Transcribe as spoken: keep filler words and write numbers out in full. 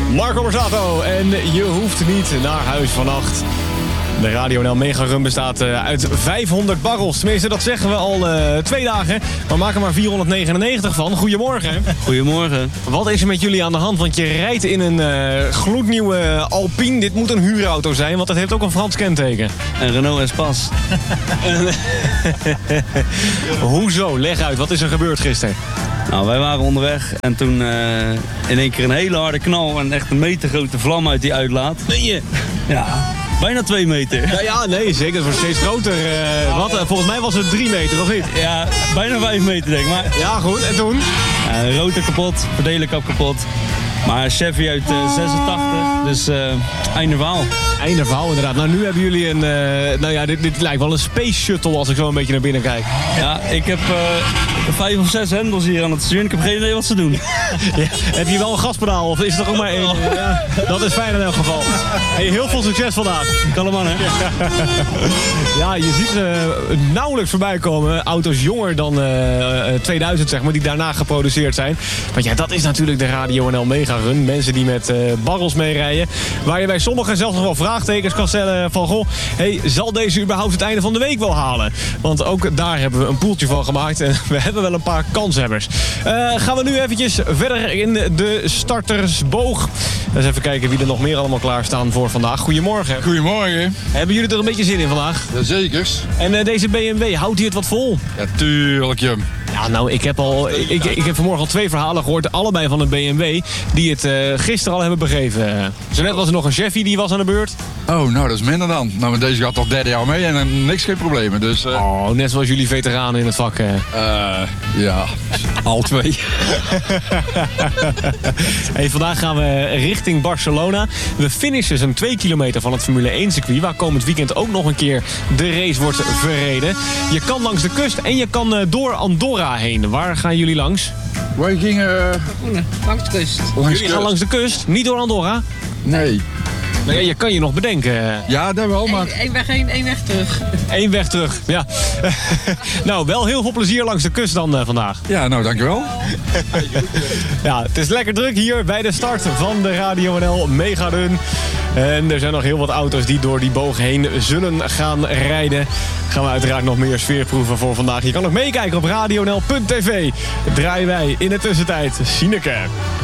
Marco Borsato en je hoeft niet naar huis vannacht. De Radio N L Mega Run bestaat uh, uit vijfhonderd barrels. Tenminste, dat zeggen we al uh, twee dagen. Maar we maken maar vierhonderdnegenennegentig van. Goedemorgen. Goedemorgen. Wat is er met jullie aan de hand? Want je rijdt in een uh, gloednieuwe Alpine. Dit moet een huurauto zijn, want het heeft ook een Frans kenteken. Een Renault Espace. Hoezo? Leg uit. Wat is er gebeurd gisteren? Nou, wij waren onderweg en toen uh, in één keer een hele harde knal en echt een meter grote vlam uit die uitlaat. Nee je? Ja, bijna twee meter. Ja, ja nee, zeker. Het wordt steeds groter. Uh, wat, uh, volgens mij was het drie meter, of niet? Ja, bijna vijf meter denk ik. Maar... Ja, goed. En toen? Uh, rotor kapot, verdelerkap kapot. Maar Chevy uit uh, zesentachtig, dus uh, einde verhaal. Einde verhaal, inderdaad. Nou, nu hebben jullie een... Uh, nou ja, dit, dit lijkt wel een space shuttle als ik zo een beetje naar binnen kijk. Ja, ik heb uh, vijf of zes hendels hier aan het sturen. Ik heb geen idee wat ze doen. Ja, heb je wel een gaspedaal of is er ook maar één? Ja, dat is fijn in elk geval. Hey, heel veel succes vandaag. Kan man, hè? Ja, je ziet uh, nauwelijks voorbij komen. Auto's jonger dan uh, tweeduizend, zeg maar, die daarna geproduceerd zijn. Want ja, dat is natuurlijk de Radio N L Mega Run. Mensen die met uh, barrels meerijden. Waar je bij sommigen zelfs nog wel vraagtekens kan stellen van... Goh, hey, zal deze überhaupt het einde van de week wel halen? Want ook daar hebben we een poeltje van gemaakt. En we hebben wel een paar kanshebbers. Uh, gaan we nu eventjes verder in de startersboog. Eens even kijken wie er nog meer allemaal klaarstaan voor vandaag. Goedemorgen. Goedemorgen. Hebben jullie er een beetje zin in vandaag? Jazeker. En uh, deze B M W, houdt hij het wat vol? Ja, tuurlijk, Jum. Ja, nou, ik heb, al, ik, ik heb vanmorgen al twee verhalen gehoord, allebei van een B M W, die het uh, gisteren al hebben begeven. Zo net was er nog een Chevy, die was aan de beurt. Oh, nou, dat is minder dan. Nou, maar deze gaat al derde jaar mee en uh, niks, geen problemen. Dus, uh... Oh, net zoals jullie veteranen in het vak. Uh. Uh, ja, al twee. Hey, vandaag gaan we richting Barcelona. We finishen zo'n twee kilometer van het Formule één circuit, waar komend weekend ook nog een keer de race wordt verreden. Je kan langs de kust en je kan uh, door Andorra heen. Waar gaan jullie langs? Wij gingen... Uh... Langs de kust. Langs jullie gaan langs de kust, niet door Andorra? Nee. Nou ja, je kan je nog bedenken. Ja, dat wel, maar... Eén weg heen, één weg terug. Eén weg terug, ja. Nou, wel heel veel plezier langs de kust dan uh, vandaag. Ja, nou, dankjewel. Ja, het is lekker druk hier bij de start van de Radio N L Mega Run. En er zijn nog heel wat auto's die door die boog heen zullen gaan rijden. Gaan we uiteraard nog meer sfeerproeven voor vandaag. Je kan nog meekijken op radio n l punt t v. Draaien wij in de tussentijd Sineke.